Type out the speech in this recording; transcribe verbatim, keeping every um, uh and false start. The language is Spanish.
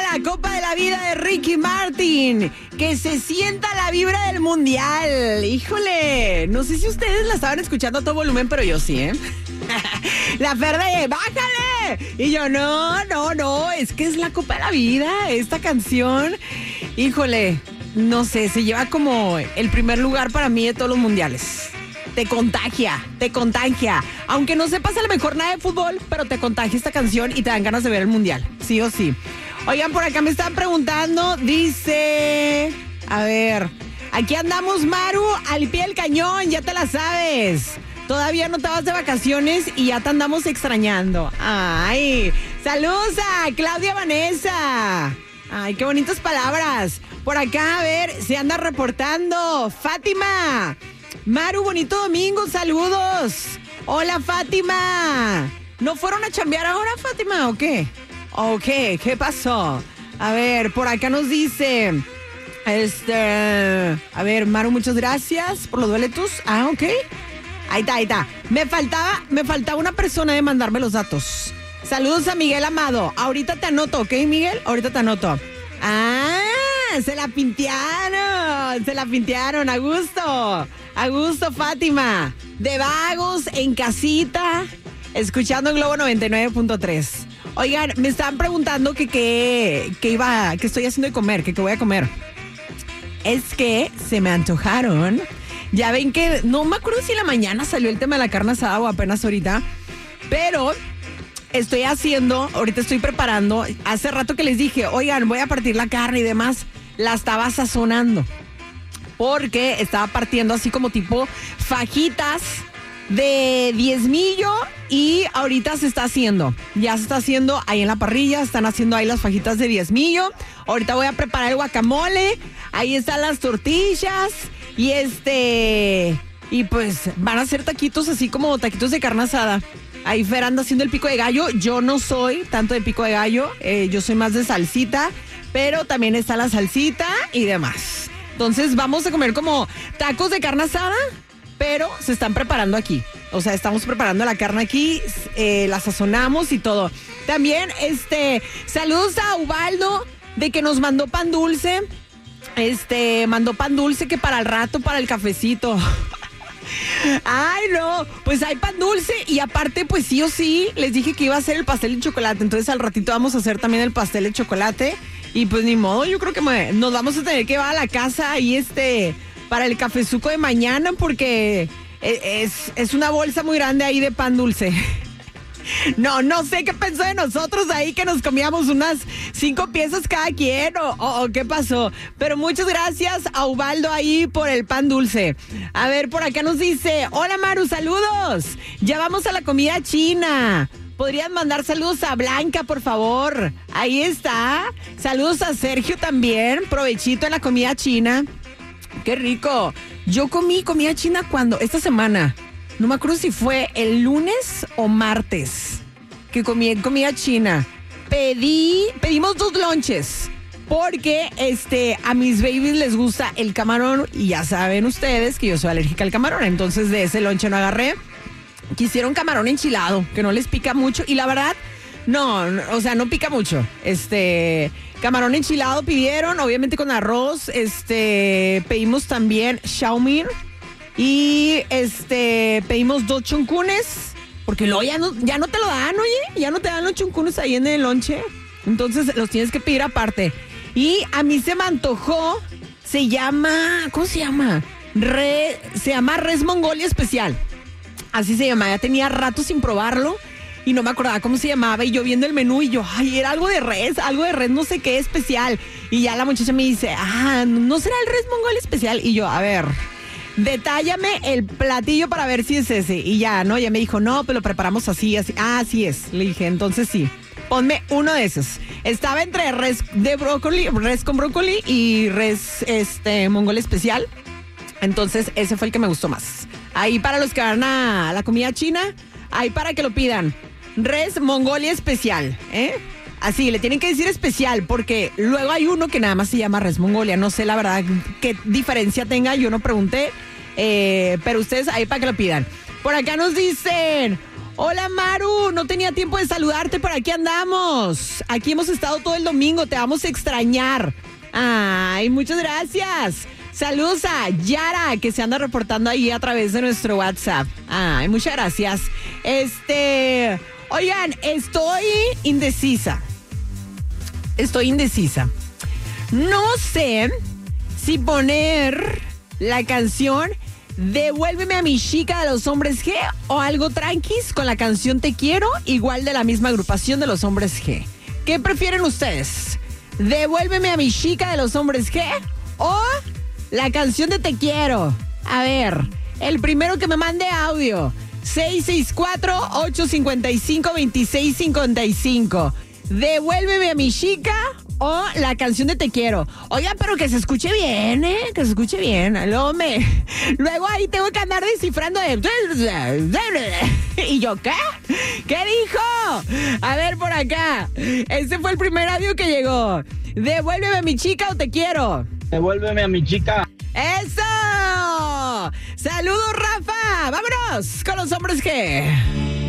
la Copa de la Vida de Ricky Martin. Que se sienta la vibra del mundial. Híjole, no sé si ustedes la estaban escuchando a todo volumen, pero yo sí, ¿eh? La Fer de, ¡bájale! Y yo, no, no, no, es que es la Copa de la Vida, esta canción. Híjole, no sé, se lleva como el primer lugar para mí de todos los mundiales. Te contagia, te contagia. Aunque no sepas a lo mejor nada de fútbol, pero te contagia esta canción y te dan ganas de ver el mundial, sí o sí. Oigan, por acá me están preguntando, dice, a ver, aquí andamos, Maru, al pie del cañón, ya te la sabes. Todavía no te vas de vacaciones y ya te andamos extrañando. Ay, saludos a Claudia Vanessa. Ay, qué bonitas palabras. Por acá, a ver, se anda reportando Fátima. Maru, bonito domingo, saludos. Hola, Fátima. ¿No fueron a chambear ahora, Fátima, o qué? ¿O qué? ¿Qué pasó? A ver, por acá nos dice... Este... A ver, Maru, muchas gracias por los dueletos. Ah, ok. Ahí está, ahí está. Me faltaba, me faltaba una persona de mandarme los datos. Saludos a Miguel Amado. Ahorita te anoto, ¿ok, Miguel? Ahorita te anoto. Ah, se la pintearon. Se la pintearon. A gusto. A gusto, Fátima. De vagos, en casita, escuchando Globo noventa y nueve punto tres. Oigan, me estaban preguntando que qué que iba, que estoy haciendo de comer, que qué voy a comer. Es que se me antojaron. Ya ven que, no me acuerdo si en la mañana salió el tema de la carne asada o apenas ahorita, pero estoy haciendo, ahorita estoy preparando, hace rato que les dije, oigan, voy a partir la carne y demás, la estaba sazonando, porque estaba partiendo así como tipo fajitas de diezmillo y ahorita se está haciendo, ya se está haciendo ahí en la parrilla, están haciendo ahí las fajitas de diezmillo, ahorita voy a preparar el guacamole, ahí están las tortillas. Y este, y pues van a hacer taquitos así como taquitos de carne asada. Ahí Fer anda haciendo el pico de gallo. Yo no soy tanto de pico de gallo, eh, yo soy más de salsita, pero también está la salsita y demás. Entonces vamos a comer como tacos de carne asada, pero se están preparando aquí. O sea, estamos preparando la carne aquí, eh, la sazonamos y todo. También, este, saludos a Ubaldo, de que nos mandó pan dulce. Este, mandó pan dulce que para el rato, para el cafecito. Ay, no, pues hay pan dulce y aparte, pues sí o sí, les dije que iba a hacer el pastel de chocolate. Entonces al ratito vamos a hacer también el pastel de chocolate. Y pues ni modo, yo creo que me, nos vamos a tener que ir a la casa y este, para el cafezuco de mañana, porque es, es una bolsa muy grande ahí de pan dulce. No, no sé qué pensó de nosotros ahí que nos comíamos unas cinco piezas cada quien o, o, o qué pasó. Pero muchas gracias a Ubaldo ahí por el pan dulce. A ver, por acá nos dice, hola Maru, saludos. Ya vamos a la comida china. ¿Podrían mandar saludos a Blanca, por favor? Ahí está. Saludos a Sergio también. Provechito en la comida china. Qué rico. Yo comí comida china cuando, esta semana. No me acuerdo si fue el lunes o martes que comí comida china. Pedí, pedimos dos lonches porque este, a mis babies les gusta el camarón y ya saben ustedes que yo soy alérgica al camarón. Entonces de ese lonche no agarré. Quisieron camarón enchilado, que no les pica mucho y la verdad, no, no o sea, no pica mucho. Este, camarón enchilado pidieron, obviamente con arroz. Este, pedimos también Xiaomi. Y este pedimos dos chuncunes, porque luego ya no, ya no te lo dan, oye, ya no te dan los chuncunes ahí en el lonche. Entonces los tienes que pedir aparte. Y a mí se me antojó, se llama, ¿cómo se llama? Re, se llama Res Mongolia Especial. Así se llama, ya tenía rato sin probarlo y no me acordaba cómo se llamaba. Y yo viendo el menú y yo, ay, era algo de res, algo de res, no sé qué especial. Y ya la muchacha me dice, ah, ¿no será el Res Mongolia Especial? Y yo, a ver... Detállame el platillo para ver si es ese. Y ya, ¿no? Ya me dijo, no, pero lo preparamos así, así. Ah, así es. Le dije, entonces sí. Ponme uno de esos. Estaba entre res de brócoli, res con brócoli y res este mongol especial. Entonces, ese fue el que me gustó más. Ahí para los que van a la comida china, ahí para que lo pidan. Res Mongolia Especial, ¿eh? Así, le tienen que decir especial, porque luego hay uno que nada más se llama Res Mongolia. No sé la verdad qué diferencia tenga, yo no pregunté, eh, pero ustedes ahí para que lo pidan. Por acá nos dicen, Hola, Maru. No tenía tiempo de saludarte, pero aquí andamos. Aquí hemos estado todo el domingo. Te vamos a extrañar. Ay, muchas gracias. Saludos a Yara, que se anda reportando ahí a través de nuestro WhatsApp. Ay, muchas gracias. Este, oigan, estoy indecisa. Estoy indecisa. No sé si poner la canción Devuélveme a mi chica de los Hombres G o algo tranquis con la canción Te Quiero, igual de la misma agrupación de los Hombres G. ¿Qué prefieren ustedes? ¿Devuélveme a mi chica de los Hombres G o la canción de Te Quiero? A ver, el primero que me mande audio, seis seis cuatro, ocho cinco cinco, dos seis cinco cinco. Devuélveme a mi chica o la canción de Te Quiero. Oiga, pero que se escuche bien, ¿eh? Que se escuche bien. Luego, me... Luego ahí tengo que andar descifrando de... ¿Y yo qué? ¿Qué dijo? A ver, por acá. Ese fue el primer audio que llegó. Devuélveme a mi chica o Te Quiero. Devuélveme a mi chica. ¡Eso! ¡Saludos, Rafa! ¡Vámonos con los Hombres G!